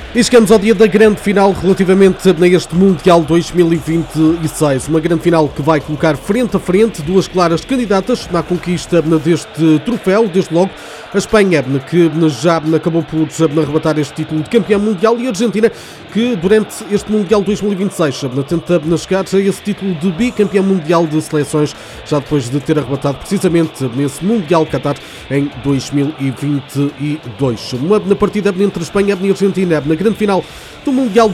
E chegamos ao dia da grande final relativamente a este Mundial 2026. Uma grande final que vai colocar frente a frente duas claras candidatas na conquista deste troféu, desde logo a Espanha, que já acabou por arrebatar este título de campeão mundial, e a Argentina, que durante este Mundial 2026 tenta chegar a esse título de bicampeão mundial de seleções, já depois de ter arrebatado precisamente nesse Mundial Qatar em 2022. Uma partida entre Espanha e Argentina na grande final do Mundial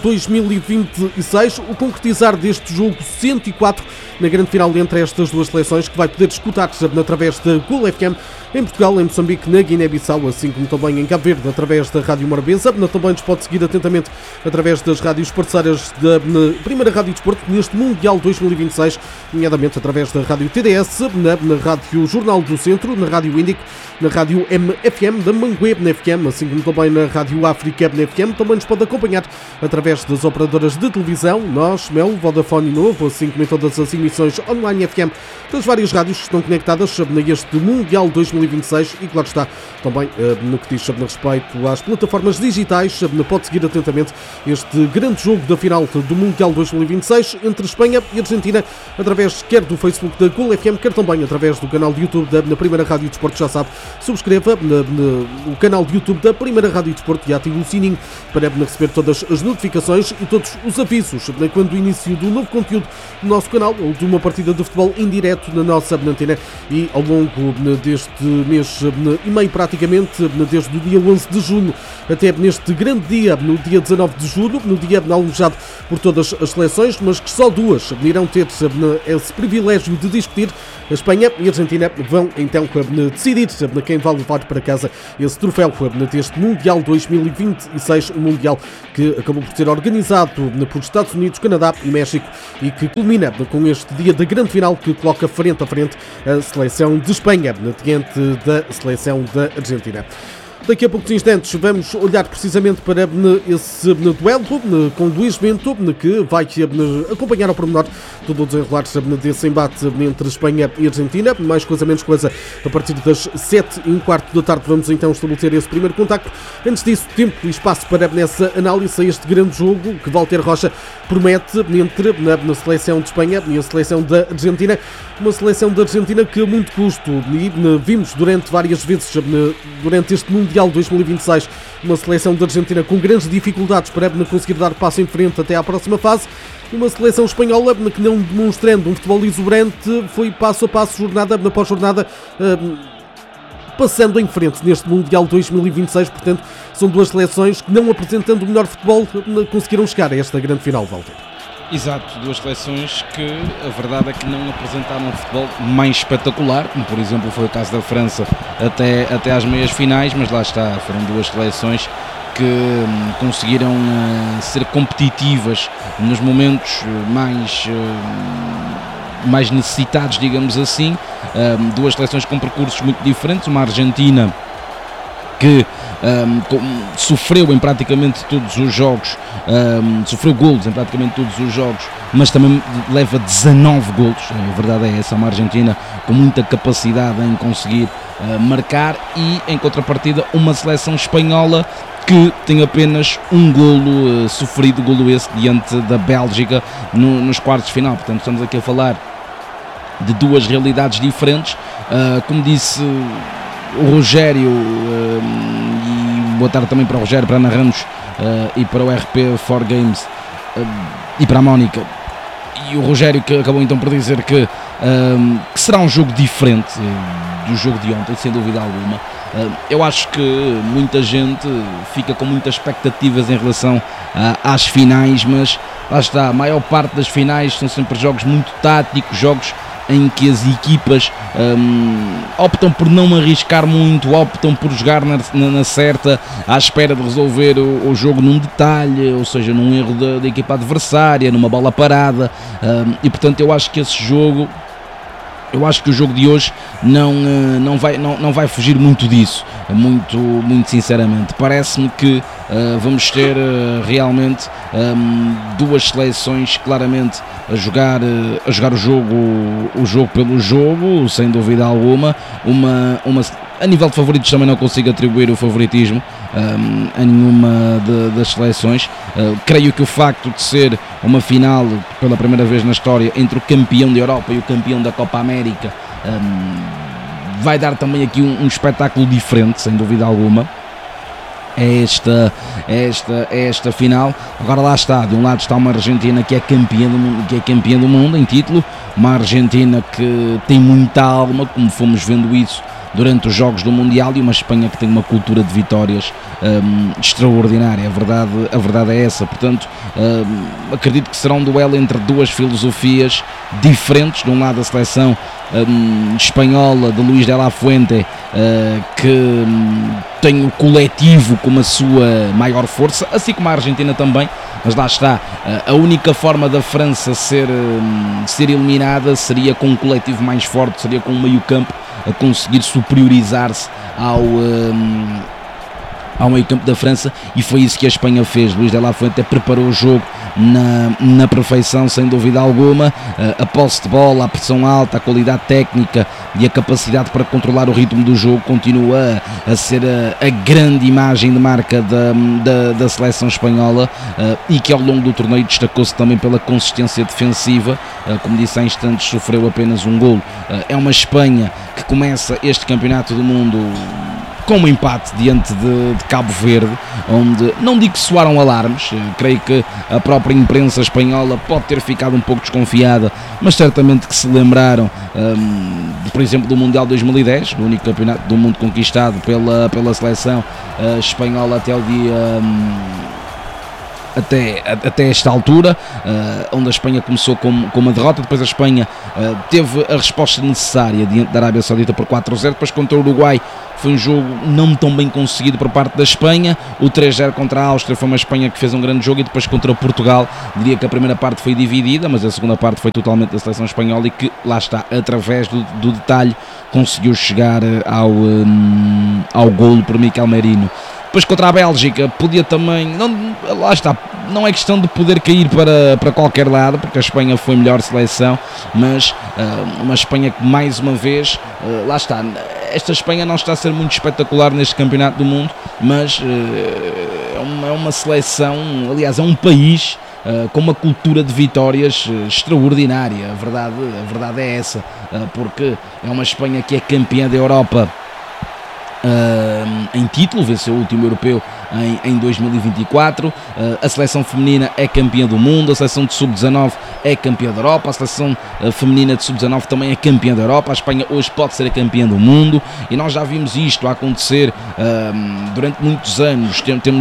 2026, o concretizar deste jogo 104 na grande final entre estas duas seleções, que vai poder disputar-se através da Gol FM em Portugal, em Moçambique, na Guiné-Bissau, assim como também em Cabo Verde, através da Rádio Morabeza. Também nos pode seguir atentamente através das rádios parceiras da Primeira Rádio Desporto neste Mundial 2026, nomeadamente através da Rádio TDS, na Rádio Jornal do Centro, na Rádio Índico, na Rádio MFM, da Mangueb na FM, assim como também na Rádio África na FM. Também nos pode acompanhar através das operadoras de televisão, Nós, Mel, Vodafone Novo, assim como em todas as emissões online FM das várias rádios que estão conectadas neste Mundial 2026, e claro está, também no que diz respeito às plataformas digitais, pode seguir atentamente este grande jogo da final do Mundial 2026 entre Espanha e Argentina, através quer do Facebook da Gol FM, quer também através do canal de YouTube da Primeira Rádio Desporto. Já sabe, subscreva o canal de YouTube da Primeira Rádio Desporto e ative o sininho para receber todas as notificações e todos os avisos quando o início do novo conteúdo no nosso canal, ou de uma partida de futebol em direto na nossa antena. E ao longo deste mês e meio, praticamente desde o dia 11 de junho até neste grande dia, no dia 19 de julho, no dia almejado por todas as seleções, mas que só duas irão ter esse privilégio de discutir. A Espanha e a Argentina vão então decidir quem vai levar para casa esse troféu deste Mundial 2026, um Mundial que acabou por ser organizado por Estados Unidos, Canadá e México, e que culmina com este dia da grande final, que coloca frente a frente a seleção de Espanha diante da seleção da Argentina. Daqui a poucos instantes vamos olhar precisamente para esse duelo com Luís Bento, que vai acompanhar ao pormenor todo o desenrolar desse embate entre Espanha e Argentina. Mais coisa, menos coisa, a partir das 7h15 da tarde vamos então estabelecer esse primeiro contacto. Antes disso, tempo e espaço para nessa análise a este grande jogo que Walter Rocha promete entre na seleção de Espanha e a seleção da Argentina. Uma seleção da Argentina que a muito custo, e vimos durante várias vezes durante este Mundial 2026, uma seleção da Argentina com grandes dificuldades para conseguir dar passo em frente até à próxima fase. Uma seleção espanhola que, não demonstrando um futebol exuberante, foi passo a passo, jornada após jornada, passando em frente neste Mundial 2026. Portanto, são duas seleções que, não apresentando o melhor futebol, conseguiram chegar a esta grande final, Walter. Exato, duas seleções que a verdade é que não apresentaram um futebol mais espetacular, como por exemplo foi o caso da França até às meias finais, mas lá está, foram duas seleções que conseguiram ser competitivas nos momentos mais necessitados, digamos assim. Duas seleções com percursos muito diferentes, uma Argentina que sofreu em praticamente todos os jogos, sofreu golos em praticamente todos os jogos, mas também leva 19 golos, a verdade é essa, uma Argentina com muita capacidade em conseguir marcar, e em contrapartida uma seleção espanhola que tem apenas um golo sofrido, golo esse diante da Bélgica nos quartos de final. Portanto, estamos aqui a falar de duas realidades diferentes. Como disse o Rogério, e boa tarde também para o Rogério, para a Ana Ramos e para o RP4 Games e para a Mónica, e o Rogério que acabou então por dizer que será um jogo diferente do jogo de ontem, sem dúvida alguma. Eu acho que muita gente fica com muitas expectativas em relação às finais, mas lá está, a maior parte das finais são sempre jogos muito táticos, jogos em que as equipas optam por não arriscar muito, optam por jogar na certa, à espera de resolver o jogo num detalhe, ou seja, num erro da equipa adversária, numa bola parada, e portanto eu acho que esse jogo, eu acho que o jogo de hoje não vai fugir muito disso, muito sinceramente. Parece-me que vamos ter realmente duas seleções claramente a jogar o jogo pelo jogo, sem dúvida alguma. A nível de favoritos também não consigo atribuir o favoritismo a nenhuma das seleções. Creio que o facto de ser uma final pela primeira vez na história entre o campeão da Europa e o campeão da Copa América vai dar também aqui um espetáculo diferente, sem dúvida alguma. É esta final. Agora lá está, de um lado está uma Argentina que é campeã do mundo em título, uma Argentina que tem muita alma, como fomos vendo isso durante os jogos do Mundial, e uma Espanha que tem uma cultura de vitórias extraordinária. A verdade é essa. Portanto, acredito que será um duelo entre duas filosofias diferentes. De um lado a seleção espanhola de Luís de la Fuente, que tem o coletivo como a sua maior força, assim como a Argentina também, mas lá está, a única forma da França ser eliminada seria com um coletivo mais forte, seria com um meio campo a conseguir superiorizar-se ao meio campo da França, e foi isso que a Espanha fez. Luís de la Fuente preparou o jogo na perfeição, sem dúvida alguma. A posse de bola, a pressão alta, a qualidade técnica e a capacidade para controlar o ritmo do jogo continua a ser a grande imagem de marca da seleção espanhola, e que ao longo do torneio destacou-se também pela consistência defensiva. Como disse há instantes, sofreu apenas um golo. É uma Espanha que começa este campeonato do mundo com um empate diante de Cabo Verde, onde não digo que soaram alarmes, creio que a própria imprensa espanhola pode ter ficado um pouco desconfiada, mas certamente que se lembraram, por exemplo, do Mundial 2010, do único campeonato do mundo conquistado pela seleção espanhola até o dia... Até esta altura, onde a Espanha começou com uma derrota. Depois a Espanha teve a resposta necessária diante da Arábia Saudita por 4-0. Depois contra o Uruguai foi um jogo não tão bem conseguido por parte da Espanha. O 3-0 contra a Áustria foi uma Espanha que fez um grande jogo, e depois contra Portugal, diria que a primeira parte foi dividida, mas a segunda parte foi totalmente da seleção espanhola, e que, lá está, através do detalhe, conseguiu chegar ao golo por Mikel Merino. Depois contra a Bélgica podia também, lá está, não é questão de poder cair para qualquer lado, porque a Espanha foi a melhor seleção, mas uma Espanha que, mais uma vez, lá está, esta Espanha não está a ser muito espetacular neste campeonato do mundo, mas é uma seleção, aliás, é um país com uma cultura de vitórias extraordinária. A verdade é essa, porque é uma Espanha que é campeã da Europa em título, venceu o último europeu em 2024, a seleção feminina é campeã do mundo, a seleção de sub-19 é campeã da Europa, a seleção feminina de sub-19 também é campeã da Europa. A Espanha hoje pode ser a campeã do mundo, e nós já vimos isto a acontecer durante muitos anos.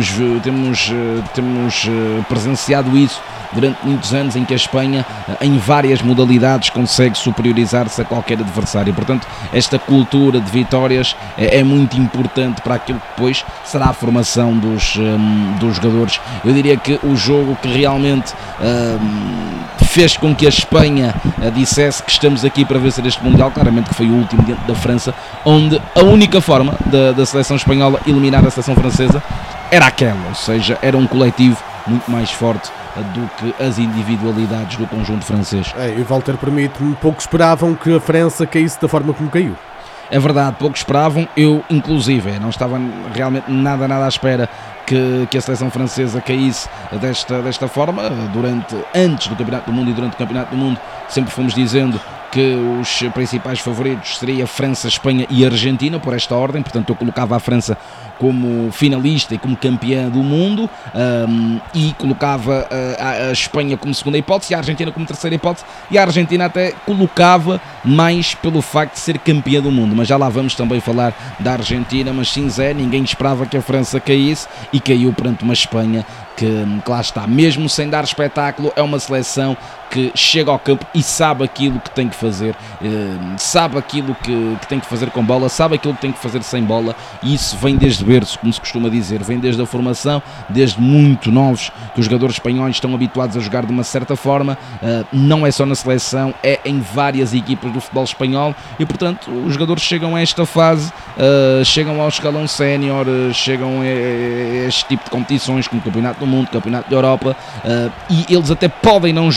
Temos presenciado isso durante muitos anos, em que a Espanha, em várias modalidades, consegue superiorizar-se a qualquer adversário. Portanto, esta cultura de vitórias é muito importante para aquilo que depois será a formação dos jogadores. Eu diria que o jogo que realmente fez com que a Espanha dissesse que estamos aqui para vencer este Mundial, claramente que foi o último diante da França, onde a única forma da seleção espanhola eliminar a seleção francesa era aquela, ou seja, era um coletivo muito mais forte do que as individualidades do conjunto francês. E Walter, permite-me, poucos esperavam que a França caísse da forma como caiu. É verdade, poucos esperavam, eu inclusive, não estava realmente nada à espera que a seleção francesa caísse desta forma. Antes do Campeonato do Mundo e durante o Campeonato do Mundo sempre fomos dizendo que os principais favoritos seriam França, Espanha e Argentina, por esta ordem. Portanto, eu colocava a França como finalista e como campeã do mundo, e colocava a Espanha como segunda hipótese e a Argentina como terceira hipótese, e a Argentina até colocava mais pelo facto de ser campeã do mundo, mas já lá vamos também falar da Argentina. Mas sim, Zé, ninguém esperava que a França caísse, e caiu perante uma Espanha que lá está, mesmo sem dar espetáculo, é uma seleção que chega ao campo e sabe aquilo que tem que fazer, sabe aquilo que tem que fazer com bola, sabe aquilo que tem que fazer sem bola, e isso vem desde berço, como se costuma dizer, vem desde a formação, desde muito novos, que os jogadores espanhóis estão habituados a jogar de uma certa forma, não é só na seleção, é em várias equipas do futebol espanhol, e portanto os jogadores chegam a esta fase, chegam ao escalão sénior, chegam a este tipo de competições como o Campeonato do Mundo, Campeonato da Europa, e eles até podem não jogar juntos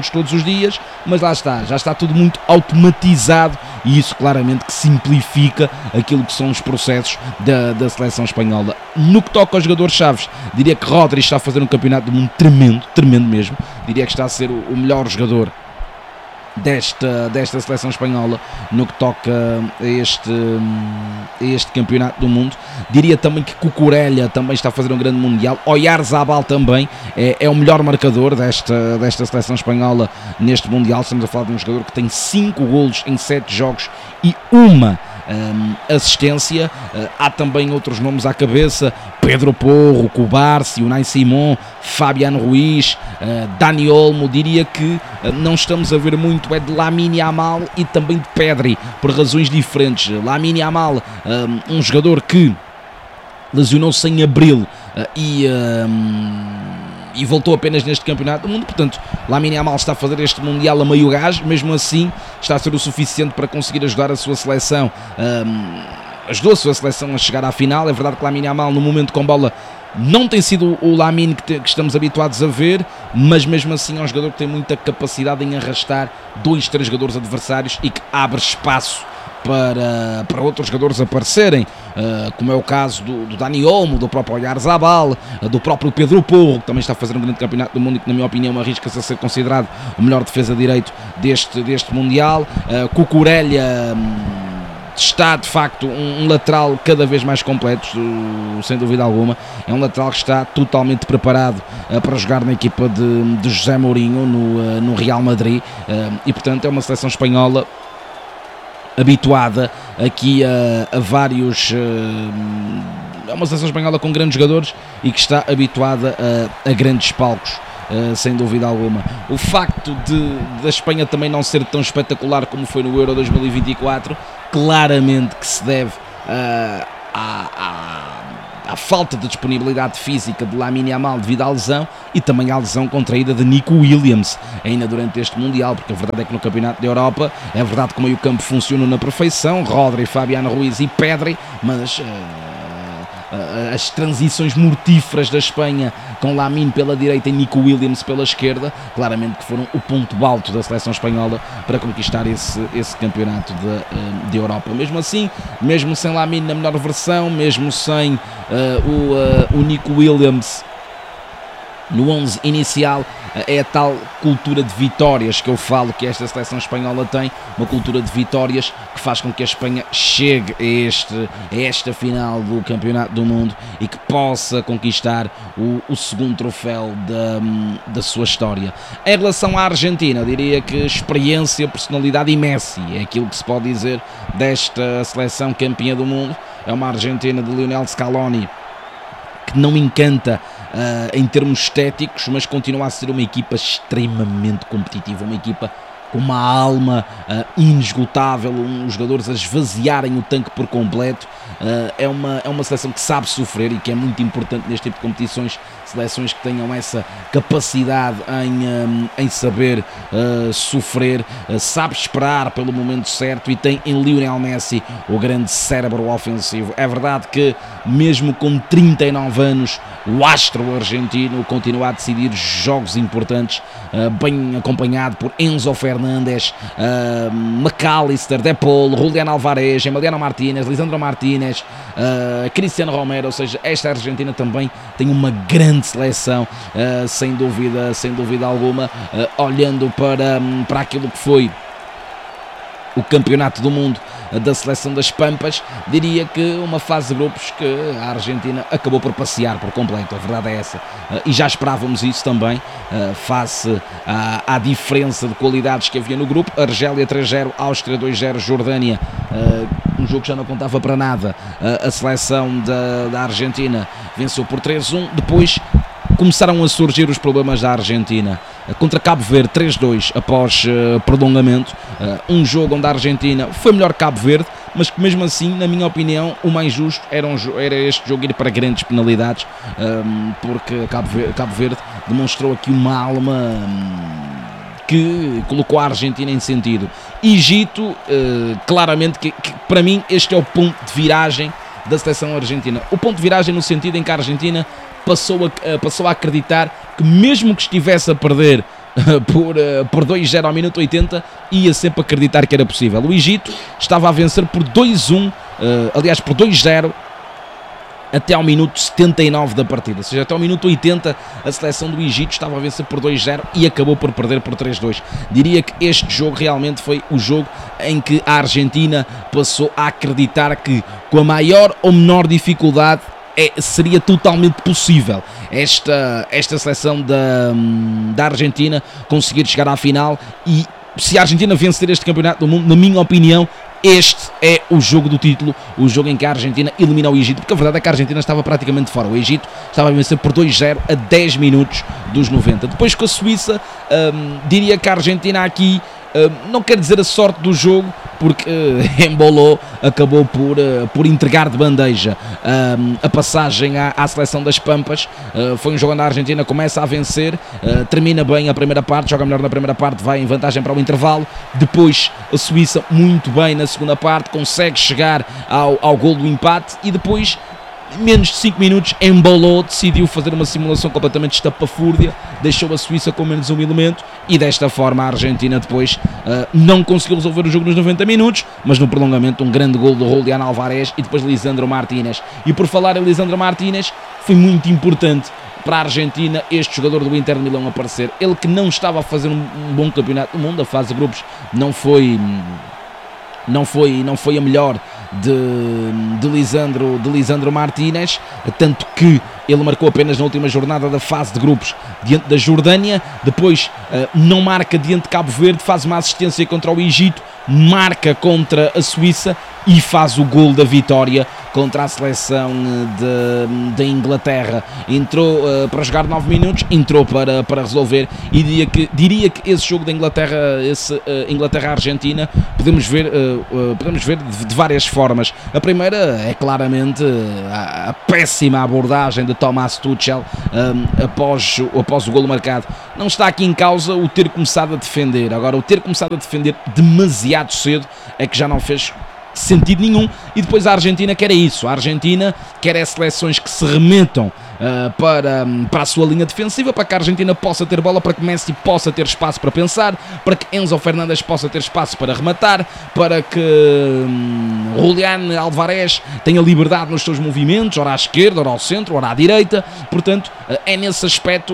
juntos todos os dias, mas lá está, já está tudo muito automatizado e isso claramente que simplifica aquilo que são os processos da seleção espanhola. No que toca aos jogadores-chaves, diria que Rodri está a fazer um campeonato do mundo tremendo mesmo, diria que está a ser o melhor jogador desta seleção espanhola no que toca a este campeonato do mundo. Diria também que Cucurella também está a fazer um grande mundial. Oyarzabal também é o melhor marcador desta seleção espanhola neste mundial. Estamos a falar de um jogador que tem 5 golos em 7 jogos e uma assistência. Há também outros nomes à cabeça: Pedro Porro, Cubarsí, Unai Simón, Fabián Ruiz, Dani Olmo. Diria que não estamos a ver muito de Lamine Yamal e também de Pedri, por razões diferentes. Lamine Yamal, um jogador que lesionou-se em abril e voltou apenas neste campeonato do mundo, portanto Lamine Yamal está a fazer este mundial a meio gás, mesmo assim está a ser o suficiente para conseguir ajudar a sua seleção, ajudou a sua seleção a chegar à final. É verdade que Lamine Yamal no momento com bola não tem sido o Lamine que estamos habituados a ver, mas mesmo assim é um jogador que tem muita capacidade em arrastar 2-3 jogadores adversários e que abre espaço para outros jogadores aparecerem, como é o caso do Dani Olmo, do próprio Oyarzabal, do próprio Pedro Porro, que também está a fazer um grande campeonato do mundo e que na minha opinião arrisca-se a ser considerado o melhor defesa direito deste Mundial. Cucurella está de facto um lateral cada vez mais completo, sem dúvida alguma. É um lateral que está totalmente preparado para jogar na equipa de José Mourinho no Real Madrid, e portanto é uma seleção espanhola habituada aqui a vários, é uma seleção espanhola com grandes jogadores e que está habituada a grandes palcos, sem dúvida alguma. O facto da Espanha também não ser tão espetacular como foi no Euro 2024, claramente que se deve à falta de disponibilidade física de Lamine Yamal devido à lesão e também à lesão contraída de Nico Williams ainda durante este Mundial, porque a verdade é que no Campeonato da Europa é verdade que o meio campo funciona na perfeição, Rodri, Fabián Ruiz e Pedri, mas as transições mortíferas da Espanha com Lamine pela direita e Nico Williams pela esquerda, claramente que foram o ponto alto da seleção espanhola para conquistar esse campeonato de Europa. Mesmo assim, mesmo sem Lamine na melhor versão, mesmo sem o Nico Williams no 11 inicial, é a tal cultura de vitórias que eu falo que esta seleção espanhola tem, uma cultura de vitórias que faz com que a Espanha chegue a esta final do Campeonato do Mundo e que possa conquistar o segundo troféu da sua história. Em relação à Argentina, eu diria que experiência, personalidade e Messi é aquilo que se pode dizer desta seleção campeã do mundo. É uma Argentina de Lionel Scaloni que não encanta em termos estéticos, mas continua a ser uma equipa extremamente competitiva, uma equipa com uma alma inesgotável, os jogadores a esvaziarem o tanque por completo. É uma seleção que sabe sofrer e que é muito importante neste tipo de competições, seleções que tenham essa capacidade em saber sofrer, sabe esperar pelo momento certo e tem em Lionel Messi o grande cérebro ofensivo. É verdade que mesmo com 39 anos o astro argentino continua a decidir jogos importantes, bem acompanhado por Enzo Fernandes, McAllister, De Paul, Julián Álvarez, Emiliano Martínez, Lisandro Martínez, Cristiano Romero. Ou seja, esta Argentina também tem uma grande seleção, sem dúvida alguma. Olhando para aquilo que foi o Campeonato do Mundo da seleção das Pampas, diria que uma fase de grupos que a Argentina acabou por passear por completo, a verdade é essa, e já esperávamos isso também, face à diferença de qualidades que havia no grupo. Argélia 3-0, Áustria 2-0, Jordânia, um jogo que já não contava para nada, a seleção da Argentina venceu por 3-1, depois começaram a surgir os problemas da Argentina contra Cabo Verde 3-2 após prolongamento, um jogo onde a Argentina foi melhor que Cabo Verde, mas que mesmo assim, na minha opinião, o mais justo era este jogo ir para grandes penalidades, porque Cabo Verde demonstrou aqui uma alma que colocou a Argentina em sentido. Egito, claramente que para mim este é o ponto de viragem da seleção argentina, o ponto de viragem no sentido em que a Argentina passou a acreditar que mesmo que estivesse a perder por 2-0 ao minuto 80, ia sempre acreditar que era possível. O Egito estava a vencer por 2-1, aliás por 2-0, até ao minuto 79 da partida, ou seja, até ao minuto 80 a seleção do Egito estava a vencer por 2-0 e acabou por perder por 3-2. Diria que este jogo realmente foi o jogo em que a Argentina passou a acreditar que com a maior ou menor dificuldade seria totalmente possível esta seleção da Argentina conseguir chegar à final, e se a Argentina vencer este campeonato do mundo, na minha opinião, este é o jogo do título, o jogo em que a Argentina elimina o Egito, porque a verdade é que a Argentina estava praticamente fora. O Egito estava a vencer por 2-0 a 10 minutos dos 90. Depois com a Suíça, diria que a Argentina aqui, não quer dizer a sorte do jogo, porque Embolou acabou por entregar de bandeja a passagem à seleção das Pampas. Foi um jogo onde a Argentina começa a vencer, termina bem a primeira parte, joga melhor na primeira parte, vai em vantagem para o intervalo. Depois a Suíça muito bem na segunda parte, consegue chegar ao gol do empate, e depois, menos de 5 minutos, Embolou decidiu fazer uma simulação completamente estapafúrdia, deixou a Suíça com menos um elemento, e desta forma a Argentina depois não conseguiu resolver o jogo nos 90 minutos, mas no prolongamento um grande gol do Julián Álvarez e depois Lisandro Martínez. E por falar em Lisandro Martínez, foi muito importante para a Argentina este jogador do Inter de Milão aparecer. Ele que não estava a fazer um bom campeonato do mundo, a fase de grupos não foi a melhor de Lisandro Martínez, tanto que ele marcou apenas na última jornada da fase de grupos diante da Jordânia, depois não marca diante de Cabo Verde, faz uma assistência contra o Egito, marca contra a Suíça e faz o gol da vitória contra a seleção da Inglaterra. Entrou para jogar 9 minutos, entrou para resolver, e diria que esse jogo da Inglaterra, Inglaterra-Argentina, podemos ver de várias formas. A primeira é claramente a péssima abordagem de Thomas Tuchel após o golo marcado. Não está aqui em causa o ter começado a defender. Agora, o ter começado a defender demasiado cedo é que já não fez sentido nenhum. E depois a Argentina quer isso. A Argentina quer seleções que se remetam para a sua linha defensiva, para que a Argentina possa ter bola, para que Messi possa ter espaço para pensar, para que Enzo Fernandes possa ter espaço para rematar, para que Julián Álvarez tenha liberdade nos seus movimentos, ora à esquerda, ora ao centro, ora à direita. Portanto, é nesse aspecto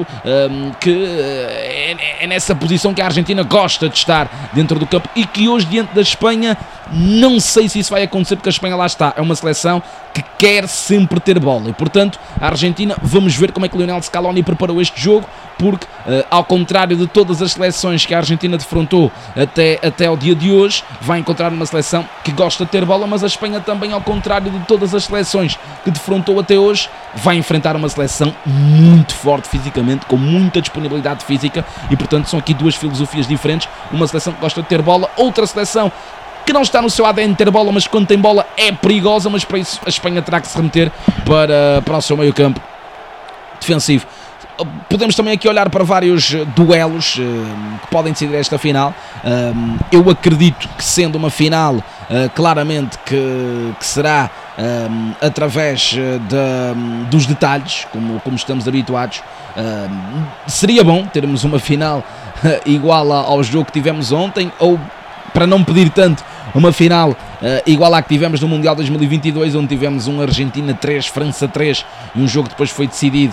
é nessa posição que a Argentina gosta de estar dentro do campo, e que hoje, diante da Espanha, não sei se isso vai acontecer, porque a Espanha, lá está, é uma seleção que quer sempre ter bola, e portanto a Argentina, vamos ver como é que Lionel Scaloni preparou este jogo, porque ao contrário de todas as seleções que a Argentina defrontou até ao dia de hoje, vai encontrar uma seleção que gosta de ter bola, mas a Espanha também, ao contrário de todas as seleções que defrontou até hoje, vai enfrentar uma seleção muito forte fisicamente, com muita disponibilidade física, e portanto são aqui duas filosofias diferentes. Uma seleção que gosta de ter bola, outra seleção que não está no seu ADN ter bola, mas quando tem bola é perigosa, mas para isso a Espanha terá que se remeter para o seu meio campo defensivo. Podemos também aqui olhar para vários duelos que podem decidir esta final. Eu acredito que, sendo uma final, claramente que será através dos detalhes, como estamos habituados. Seria bom termos uma final igual ao jogo que tivemos ontem, ou, para não pedir tanto, uma final igual à que tivemos no Mundial 2022, onde tivemos um Argentina 3, França 3, e um jogo que depois foi decidido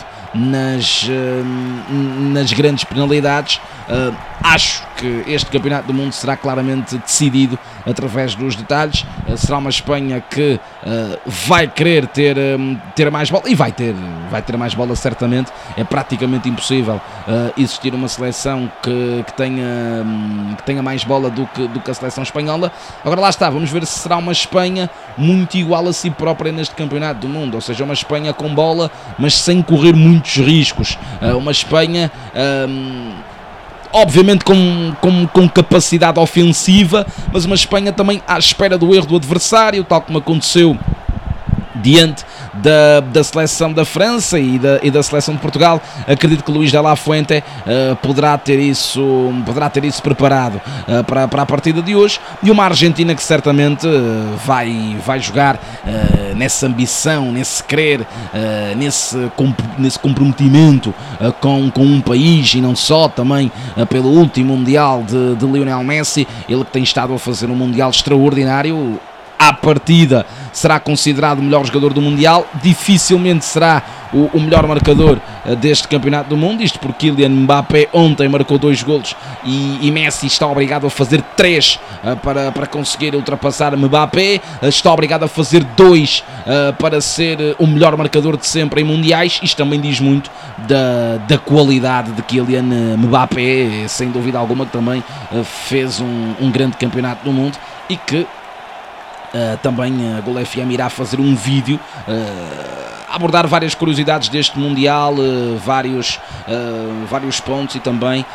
nas grandes penalidades. Acho que este campeonato do mundo será claramente decidido através dos detalhes. Será uma Espanha que vai querer ter mais bola, e vai ter mais bola certamente. É praticamente impossível existir uma seleção que tenha mais bola do que a seleção espanhola. Agora lá está, vamos ver se será uma Espanha muito igual a si própria neste campeonato do mundo, ou seja, uma Espanha com bola, mas sem correr muitos riscos. Uma Espanha obviamente com capacidade ofensiva, mas uma Espanha também à espera do erro do adversário, tal como aconteceu diante da seleção da França e da seleção de Portugal. Acredito que Luís de la Fuente poderá ter isso preparado para a partida de hoje, e uma Argentina que certamente vai jogar nessa ambição, nesse querer, nesse comprometimento com um país, e não só, também pelo último Mundial de Lionel Messi, ele que tem estado a fazer um Mundial extraordinário. À partida será considerado o melhor jogador do Mundial, dificilmente será o melhor marcador deste Campeonato do Mundo, isto porque Kylian Mbappé ontem marcou 2 golos e Messi está obrigado a fazer 3 para conseguir ultrapassar Mbappé, está obrigado a fazer 2 para ser o melhor marcador de sempre em Mundiais. Isto também diz muito da qualidade de Kylian Mbappé, sem dúvida alguma, que também fez um grande Campeonato do Mundo, e que também a Gol FM irá fazer um vídeo abordar várias curiosidades deste Mundial, vários pontos, e também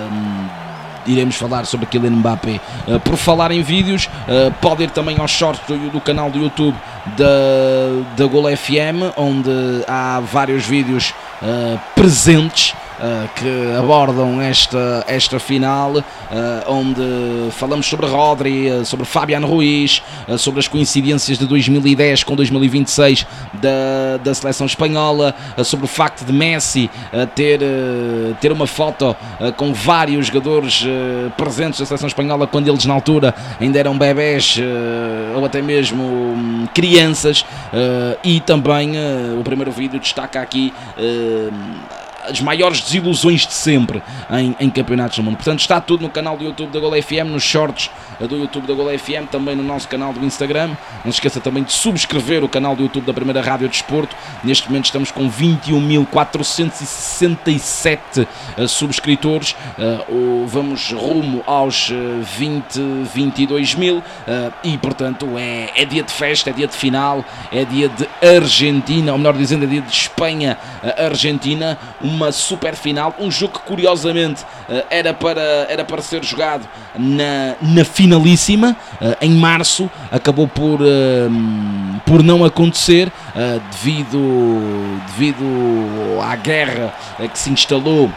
iremos falar sobre Kylian Mbappé. Por falar em vídeos, pode ir também aos shorts do canal do YouTube da Gol FM, onde há vários vídeos presentes que abordam esta final, onde falamos sobre Rodri, sobre Fabián Ruiz, sobre as coincidências de 2010 com 2026 da seleção espanhola, sobre o facto de Messi ter uma foto com vários jogadores presentes da seleção espanhola quando eles na altura ainda eram bebés ou até mesmo crianças, e também o primeiro vídeo destaca aqui as maiores desilusões de sempre em campeonatos do mundo. Portanto, está tudo no canal do YouTube da Gol FM, nos shorts do YouTube da Gol FM, também no nosso canal do Instagram. Não se esqueça também de subscrever o canal do YouTube da Primeira Rádio Desporto. Neste momento estamos com 21.467 subscritores. Vamos rumo aos 22 mil, e portanto é dia de festa, é dia de final, é dia de Argentina, ou melhor dizendo, é dia de Espanha-Argentina, uma super final, um jogo que curiosamente era para ser jogado na finalíssima, em março, acabou por não acontecer, devido à guerra que se instalou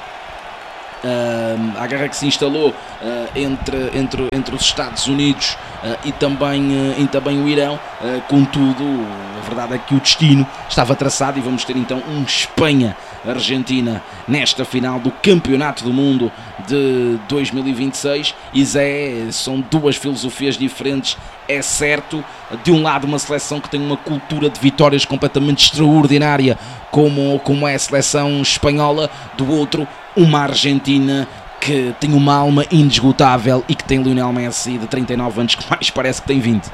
entre os Estados Unidos e também o Irão. Contudo, a verdade é que o destino estava traçado, e vamos ter então um Espanha-Argentina nesta final do Campeonato do Mundo de 2026. E são duas filosofias diferentes, é certo. De um lado, uma seleção que tem uma cultura de vitórias completamente extraordinária, como é a seleção espanhola. Do outro, uma Argentina que tem uma alma inesgotável e que tem Lionel Messi, de 39 anos, que mais parece que tem 20.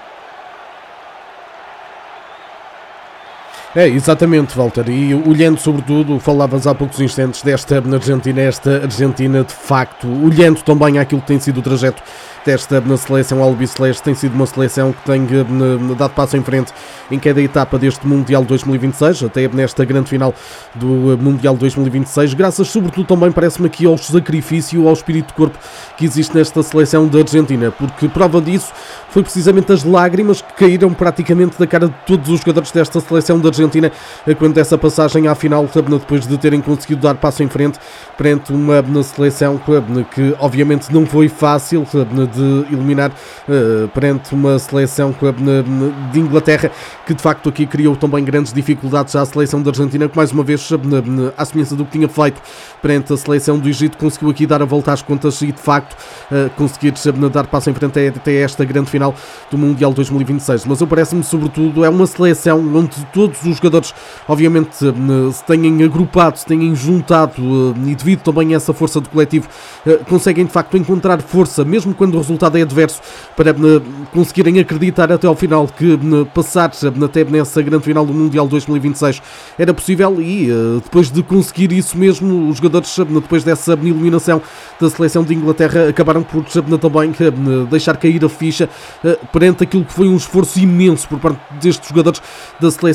É, exatamente, Walter, e olhando sobretudo, falavas há poucos instantes desta Argentina, esta Argentina de facto, olhando também àquilo que tem sido o trajeto desta na seleção albiceleste, tem sido uma seleção que tem dado passo em frente em cada etapa deste Mundial 2026, até nesta grande final do Mundial 2026, graças sobretudo também, parece-me aqui, ao sacrifício, ao espírito de corpo que existe nesta seleção da Argentina, porque prova disso foi precisamente as lágrimas que caíram praticamente da cara de todos os jogadores desta seleção da Argentina quando dessa passagem à final, depois de terem conseguido dar passo em frente perante uma seleção que obviamente não foi fácil de eliminar, perante uma seleção de Inglaterra, que de facto aqui criou também grandes dificuldades à seleção da Argentina, que mais uma vez, à semelhança do que tinha feito perante a seleção do Egito, conseguiu aqui dar a volta às contas e de facto conseguir dar passo em frente até esta grande final do Mundial 2026. Mas eu parece-me sobretudo é uma seleção onde todos os jogadores obviamente se tenham agrupado, se tenham juntado, e devido também a essa força do coletivo conseguem de facto encontrar força, mesmo quando o resultado é adverso, para conseguirem acreditar até ao final que passar até nessa grande final do Mundial 2026 era possível. E depois de conseguir isso mesmo, os jogadores, depois dessa eliminação da seleção de Inglaterra, acabaram por também deixar cair a ficha perante aquilo que foi um esforço imenso por parte destes jogadores da seleção da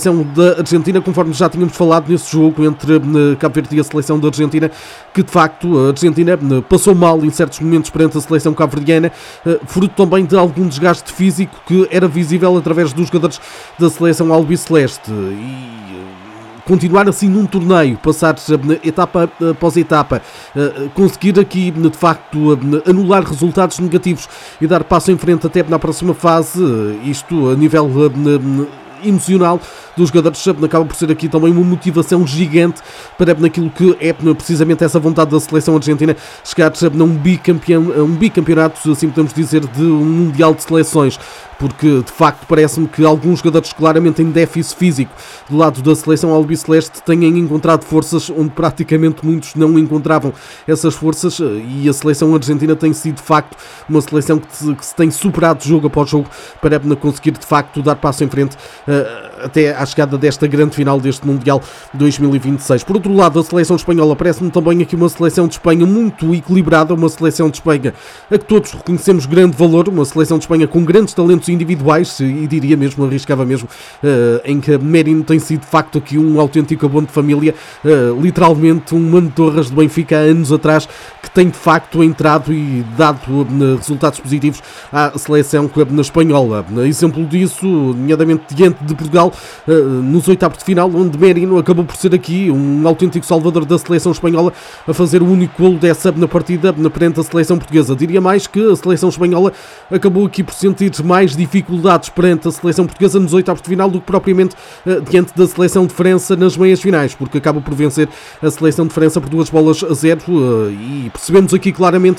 da Argentina, conforme já tínhamos falado nesse jogo entre Cabo Verde e a seleção da Argentina, que de facto a Argentina passou mal em certos momentos perante a seleção cabo-verdiana, fruto também de algum desgaste físico que era visível através dos jogadores da seleção albiceleste. E continuar assim num torneio, passar etapa após etapa, conseguir aqui de facto anular resultados negativos e dar passo em frente até na próxima fase, isto a nível emocional dos jogadores acaba por ser aqui também uma motivação gigante para naquilo que é precisamente essa vontade da seleção argentina chegar a um bicampeonato, assim podemos dizer, de um mundial de seleções, porque de facto parece-me que alguns jogadores claramente em déficit físico do lado da seleção albiceleste têm encontrado forças onde praticamente muitos não encontravam essas forças, e a seleção argentina tem sido de facto uma seleção que se tem superado jogo após jogo para conseguir de facto dar passo em frente até à chegada desta grande final deste Mundial 2026. Por outro lado, a seleção espanhola parece-me também aqui uma seleção de Espanha muito equilibrada, uma seleção de Espanha a que todos reconhecemos grande valor, uma seleção de Espanha com grandes talentos individuais, e diria mesmo, arriscava mesmo, em que Merino tem sido de facto aqui um autêntico abono de família, literalmente um Mano Torres do Benfica há anos atrás, que tem de facto entrado e dado resultados positivos à seleção espanhola. Exemplo disso, nomeadamente diante de Portugal, nos oitavos de final, onde Merino acabou por ser aqui um autêntico salvador da seleção espanhola, a fazer o único golo dessa partida perante a seleção portuguesa. Diria mais que a seleção espanhola acabou aqui por sentir mais dificuldades perante a seleção portuguesa nos oitavos de final do que propriamente diante da seleção de França nas meias finais, porque acaba por vencer a seleção de França por 2-0, e percebemos aqui claramente,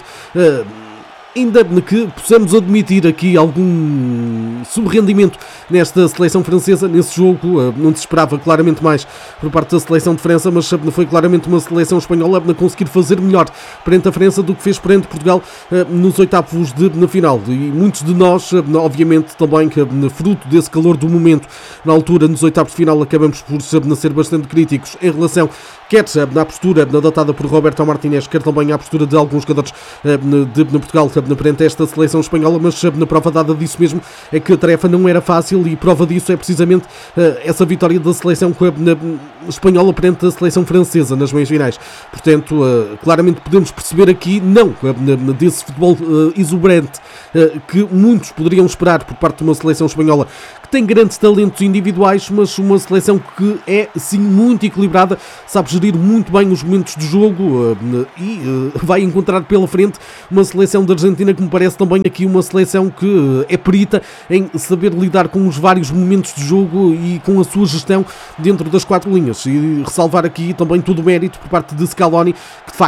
ainda que possamos admitir aqui algum subrendimento nesta seleção francesa, nesse jogo não se esperava claramente mais por parte da seleção de França, mas foi claramente uma seleção espanhola a conseguir fazer melhor perante a França do que fez perante Portugal nos oitavos na final. E muitos de nós, obviamente também fruto desse calor do momento na altura, nos oitavos de final, acabamos por ser bastante críticos em relação quer na postura adotada por Roberto Martínez, quer também à postura de alguns jogadores de Portugal perante esta seleção espanhola, mas na prova dada disso mesmo é que a tarefa não era fácil, e prova disso é precisamente essa vitória da seleção espanhola perante a seleção francesa nas meias finais. Portanto, claramente podemos perceber aqui, não desse futebol exuberante que muitos poderiam esperar por parte de uma seleção espanhola que tem grandes talentos individuais, mas uma seleção que é sim muito equilibrada, sabe gerir muito bem os momentos de jogo, e vai encontrar pela frente uma seleção da Argentina que me parece também aqui uma seleção que é perita em saber lidar com os vários momentos de jogo e com a sua gestão dentro das quatro linhas, e ressalvar aqui também todo o mérito por parte de Scaloni, que de facto